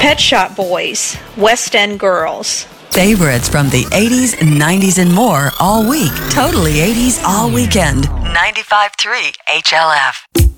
Pet Shop Boys, West End Girls. Favorites from the 80s, 90s, and more all week. Totally 80s all weekend. 95.3 HLF.